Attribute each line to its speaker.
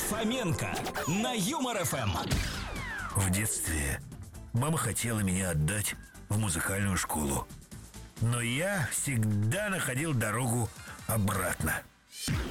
Speaker 1: Фоменко на Юмор ФМ.
Speaker 2: В детстве мама хотела меня отдать в музыкальную школу, но я всегда находил дорогу обратно.